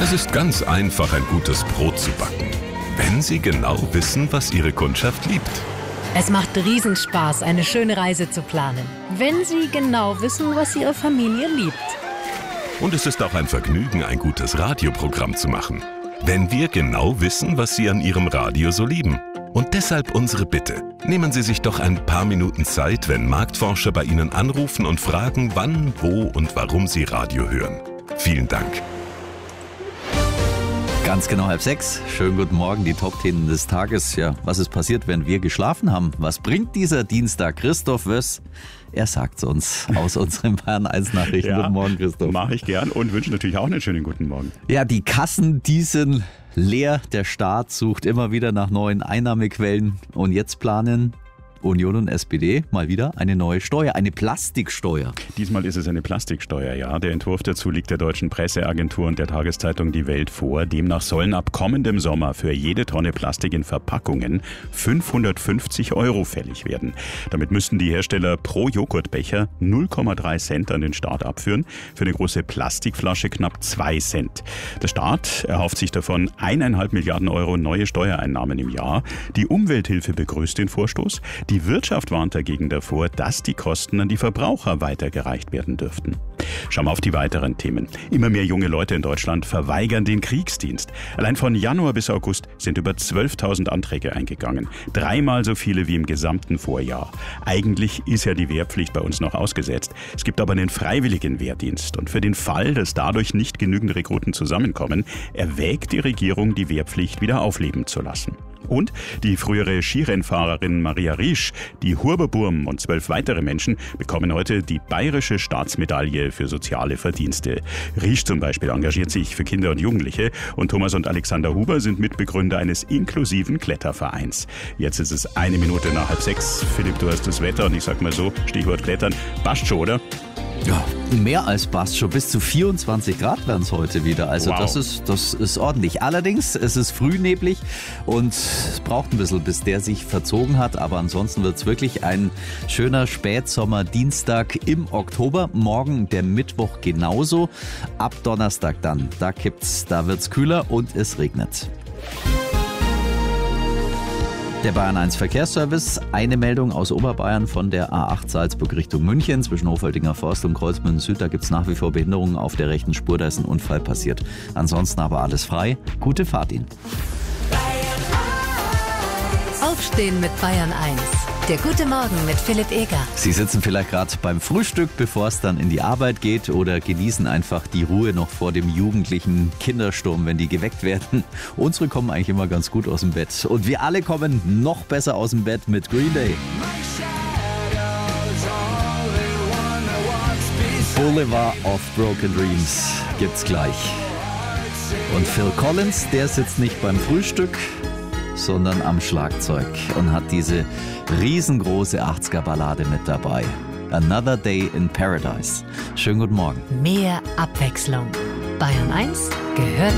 Es ist ganz einfach, ein gutes Brot zu backen, wenn Sie genau wissen, was Ihre Kundschaft liebt. Es macht Riesenspaß, eine schöne Reise zu planen, wenn Sie genau wissen, was Ihre Familie liebt. Und es ist auch ein Vergnügen, ein gutes Radioprogramm zu machen, wenn wir genau wissen, was Sie an Ihrem Radio so lieben. Und deshalb unsere Bitte. Nehmen Sie sich doch ein paar Minuten Zeit, wenn Marktforscher bei Ihnen anrufen und fragen, wann, wo und warum Sie Radio hören. Vielen Dank. Ganz genau 5:30. Schönen guten Morgen, die Top-Themen des Tages. Ja, was ist passiert, wenn wir geschlafen haben? Was bringt dieser Dienstag? Christoph Wöss, er sagt's uns aus unseren Bayern 1 Nachrichten. Ja, guten Morgen, Christoph. Mache ich gern und wünsche natürlich auch einen schönen guten Morgen. Ja, die Kassen, die sind leer. Der Staat sucht immer wieder nach neuen Einnahmequellen. Und jetzt planen Union und SPD mal wieder eine neue Steuer, eine Plastiksteuer. Diesmal ist es eine Plastiksteuer, ja. Der Entwurf dazu liegt der deutschen Presseagentur und der Tageszeitung Die Welt vor. Demnach sollen ab kommendem Sommer für jede Tonne Plastik in Verpackungen 550 € fällig werden. Damit müssten die Hersteller pro Joghurtbecher 0,3 Cent an den Staat abführen, für eine große Plastikflasche knapp 2 Cent. Der Staat erhofft sich davon 1,5 Milliarden € neue Steuereinnahmen im Jahr. Die Umwelthilfe begrüßt den Vorstoß. Die Wirtschaft warnt dagegen davor, dass die Kosten an die Verbraucher weitergereicht werden dürften. Schauen wir auf die weiteren Themen. Immer mehr junge Leute in Deutschland verweigern den Kriegsdienst. Allein von Januar bis August sind über 12.000 Anträge eingegangen. 3-mal so viele wie im gesamten Vorjahr. Eigentlich ist ja die Wehrpflicht bei uns noch ausgesetzt. Es gibt aber einen freiwilligen Wehrdienst. Und für den Fall, dass dadurch nicht genügend Rekruten zusammenkommen, erwägt die Regierung, die Wehrpflicht wieder aufleben zu lassen. Und die frühere Skirennfahrerin Maria Riesch, die Huber-Burm und 12 weitere Menschen bekommen heute die Bayerische Staatsmedaille für soziale Verdienste. Riesch zum Beispiel engagiert sich für Kinder und Jugendliche und Thomas und Alexander Huber sind Mitbegründer eines inklusiven Klettervereins. Jetzt ist es 1 Minute nach 5:30. Philipp, du hast das Wetter und ich sag mal so, Stichwort Klettern, passt schon, oder? Ja, mehr als passt schon. Bis zu 24 Grad werden es heute wieder. Also wow. Das ist ordentlich. Allerdings, es ist frühneblig und es braucht ein bisschen, bis der sich verzogen hat. Aber ansonsten wird es wirklich ein schöner Spätsommer-Dienstag im Oktober. Morgen der Mittwoch genauso. Ab Donnerstag dann. Da wird's kühler und es regnet. Der Bayern 1 Verkehrsservice, eine Meldung aus Oberbayern von der A8 Salzburg Richtung München zwischen Hofeldinger Forst und Kreuzmünden Süd. Da gibt es nach wie vor Behinderungen auf der rechten Spur, da ist ein Unfall passiert. Ansonsten aber alles frei. Gute Fahrt Ihnen. Aufstehen mit Bayern 1. Der gute Morgen mit Philipp Eger. Sie sitzen vielleicht gerade beim Frühstück, bevor es dann in die Arbeit geht, oder genießen einfach die Ruhe noch vor dem jugendlichen Kindersturm, wenn die geweckt werden. Unsere kommen eigentlich immer ganz gut aus dem Bett. Und wir alle kommen noch besser aus dem Bett mit Green Day. Boulevard of Broken Dreams gibt's gleich. Und Phil Collins, der sitzt nicht beim Frühstück, sondern am Schlagzeug und hat diese riesengroße 80er-Ballade mit dabei. Another Day in Paradise. Schönen guten Morgen. Mehr Abwechslung. Bayern 1 gehört